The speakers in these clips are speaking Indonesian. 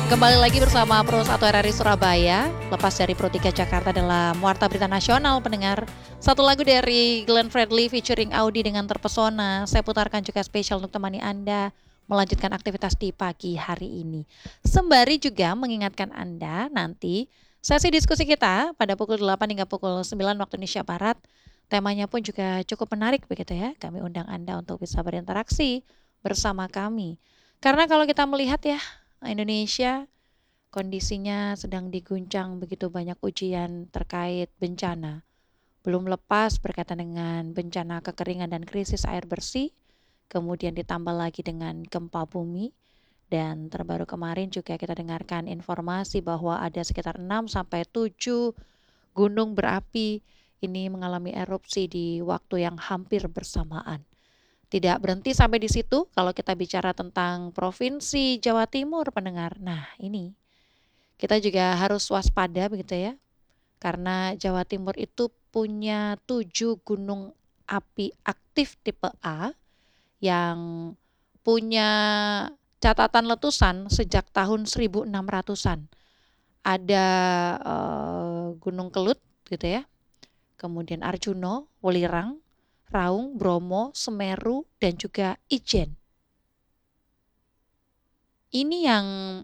Kembali lagi bersama Pro 1 RRI Surabaya. Lepas dari Pro 3 Jakarta dalam Warta Berita Nasional, pendengar. Satu lagu dari Glenn Fredly featuring Audi dengan Terpesona. Saya putarkan juga spesial untuk temani Anda melanjutkan aktivitas di pagi hari ini. Sembari juga mengingatkan Anda nanti sesi diskusi kita pada pukul 8 hingga pukul 9 waktu Indonesia Barat. Temanya pun juga cukup menarik begitu ya. Kami undang Anda untuk bisa berinteraksi bersama kami. Karena kalau kita melihat ya, Indonesia kondisinya sedang diguncang begitu banyak ujian terkait bencana. Belum lepas berkaitan dengan bencana kekeringan dan krisis air bersih, kemudian ditambah lagi dengan gempa bumi, dan terbaru kemarin juga kita dengarkan informasi bahwa ada sekitar 6-7 gunung berapi ini mengalami erupsi di waktu yang hampir bersamaan. Tidak berhenti sampai di situ kalau kita bicara tentang Provinsi Jawa Timur, pendengar. Nah, ini kita juga harus waspada begitu ya. Karena Jawa Timur itu punya 7 gunung api aktif tipe A yang punya catatan letusan sejak tahun 1600-an. Ada Gunung Kelut gitu ya. Kemudian Arjuno, Welirang, Raung, Bromo, Semeru, dan juga Ijen. Ini yang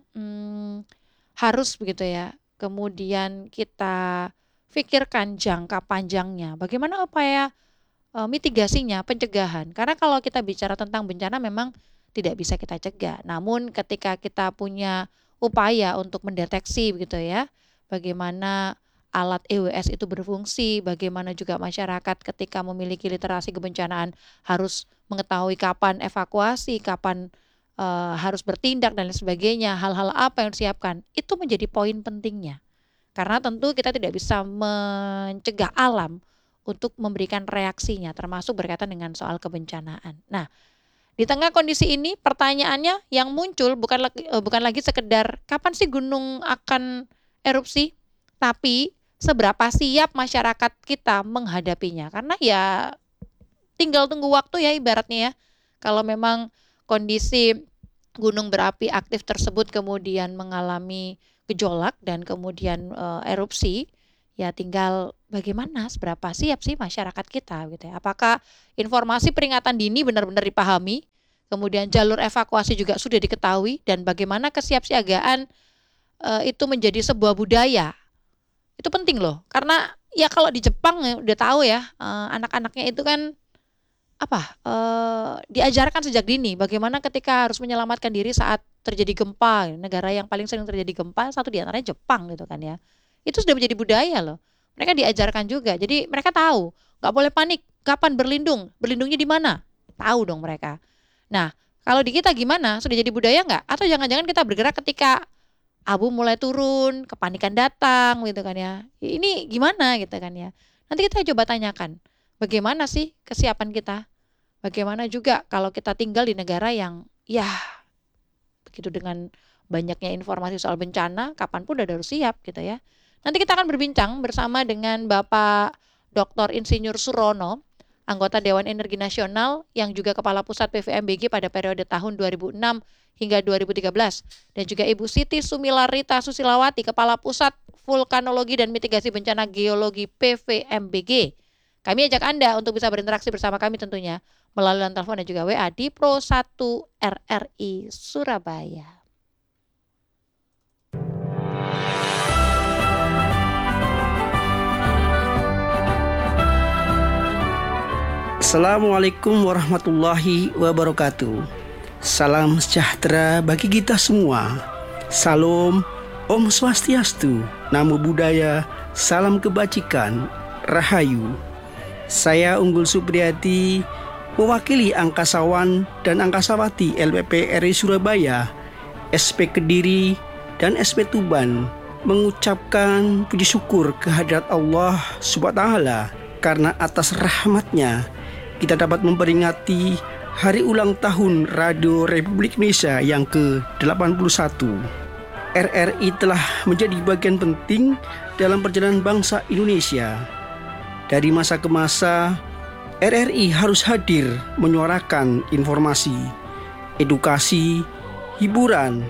harus begitu ya. Kemudian kita pikirkan jangka panjangnya. Bagaimana upaya mitigasinya, pencegahan. Karena kalau kita bicara tentang bencana memang tidak bisa kita cegah. Namun ketika kita punya upaya untuk mendeteksi begitu ya, bagaimana alat EWS itu berfungsi, bagaimana juga masyarakat ketika memiliki literasi kebencanaan harus mengetahui kapan evakuasi, kapan harus bertindak dan lain sebagainya, hal-hal apa yang disiapkan, itu menjadi poin pentingnya. Karena tentu kita tidak bisa mencegah alam untuk memberikan reaksinya, termasuk berkaitan dengan soal kebencanaan. Nah, di tengah kondisi ini pertanyaannya yang muncul bukan lagi sekedar kapan sih gunung akan erupsi, tapi seberapa siap masyarakat kita menghadapinya. Karena ya tinggal tunggu waktu ya ibaratnya ya. Kalau memang kondisi gunung berapi aktif tersebut kemudian mengalami gejolak dan kemudian erupsi, ya tinggal bagaimana seberapa siap sih masyarakat kita gitu ya. Apakah informasi peringatan dini benar-benar dipahami, kemudian jalur evakuasi juga sudah diketahui, dan bagaimana kesiapsiagaan itu menjadi sebuah budaya. Itu penting loh, karena ya kalau di Jepang ya udah tahu ya, anak-anaknya itu kan diajarkan sejak dini bagaimana ketika harus menyelamatkan diri saat terjadi gempa. Negara yang paling sering terjadi gempa satu di antaranya Jepang gitu kan ya. Itu sudah menjadi budaya loh. Mereka diajarkan juga. Jadi mereka tahu, nggak boleh panik. Kapan berlindung? Berlindungnya di mana? Tahu dong mereka. Nah, kalau di kita gimana? Sudah jadi budaya nggak? Atau jangan-jangan kita bergerak ketika abu mulai turun, kepanikan datang gitu kan ya. Ini gimana gitu kan ya. Nanti kita coba tanyakan, bagaimana sih kesiapan kita? Bagaimana juga kalau kita tinggal di negara yang ya begitu dengan banyaknya informasi soal bencana, kapanpun udah harus siap gitu ya. Nanti kita akan berbincang bersama dengan Bapak Dr. Insinyur Surono, anggota Dewan Energi Nasional yang juga Kepala Pusat PVMBG pada periode tahun 2006 hingga 2013, dan juga Ibu Siti Sumilarita Susilawati, Kepala Pusat Vulkanologi dan Mitigasi Bencana Geologi PVMBG. Kami ajak Anda untuk bisa berinteraksi bersama kami tentunya melalui telepon dan juga WA di Pro 1 RRI Surabaya. Assalamualaikum warahmatullahi wabarakatuh. Salam sejahtera bagi kita semua. Salam, Om Swastiastu, Namo Buddhaya, salam kebajikan, Rahayu. Saya Unggul Supriyati, mewakili angkasawan dan angkasawati LPP RI Surabaya, SP Kediri, dan SP Tuban, mengucapkan puji syukur kehadirat Allah SWT karena atas rahmatnya kita dapat memperingati hari ulang tahun Radio Republik Indonesia yang ke-81. RRI telah menjadi bagian penting dalam perjalanan bangsa Indonesia. Dari masa ke masa, RRI harus hadir menyuarakan informasi, edukasi, hiburan,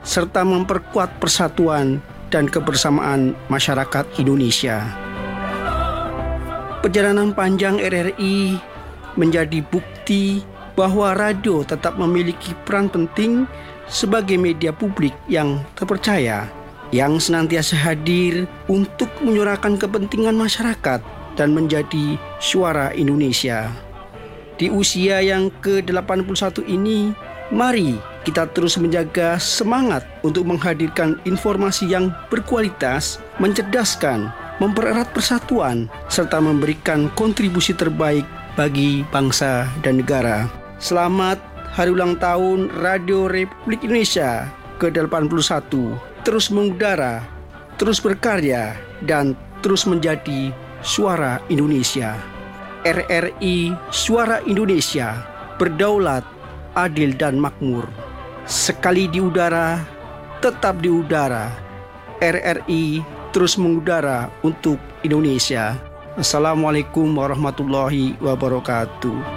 serta memperkuat persatuan dan kebersamaan masyarakat Indonesia. Perjalanan panjang RRI menjadi bukti bahwa radio tetap memiliki peran penting sebagai media publik yang terpercaya, yang senantiasa hadir untuk menyuarakan kepentingan masyarakat dan menjadi suara Indonesia. Di usia yang ke-81 ini, mari kita terus menjaga semangat untuk menghadirkan informasi yang berkualitas, mencerdaskan, mempererat persatuan, serta memberikan kontribusi terbaik bagi bangsa dan negara. Selamat Hari Ulang Tahun Radio Republik Indonesia ke-81. Terus mengudara, terus berkarya, dan terus menjadi suara Indonesia. RRI Suara Indonesia, berdaulat, adil dan makmur. Sekali di udara, tetap di udara. RRI terus mengudara untuk Indonesia. Assalamualaikum warahmatullahi wabarakatuh.